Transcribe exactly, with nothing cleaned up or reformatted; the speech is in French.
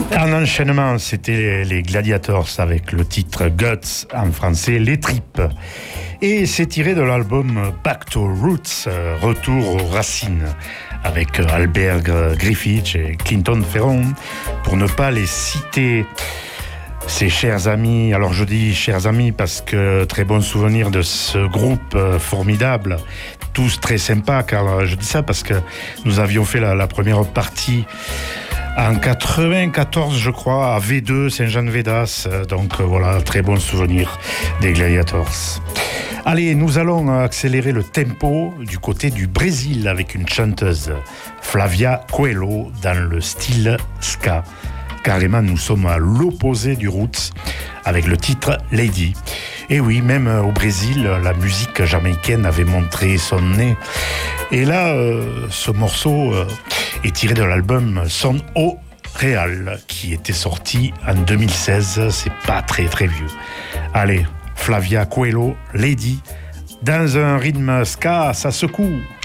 En enchaînement, c'était les Gladiators avec le titre Guts, en français Les Tripes. Et c'est tiré de l'album Back to Roots, Retour aux Racines, avec Albert Griffith et Clinton Ferron, pour ne pas les citer. Ces chers amis, alors je dis chers amis parce que très bon souvenir de ce groupe formidable, tous très sympas, car je dis ça parce que nous avions fait la, la première partie en quatre-vingt-quatorze, je crois, à V deux, Saint-Jean-de-Védas. Donc voilà, très bon souvenir des Gladiators. Allez, nous allons accélérer le tempo du côté du Brésil avec une chanteuse, Flavia Coelho, dans le style ska. Carrément, nous sommes à l'opposé du roots avec le titre Lady. Et oui, même au Brésil, la musique jamaïcaine avait montré son nez. Et là, euh, ce morceau euh, est tiré de l'album Son O Real, qui était sorti en deux mille seize. C'est pas très très vieux. Allez, Flavia Coelho, Lady, dans un rythme ska, ça secoue.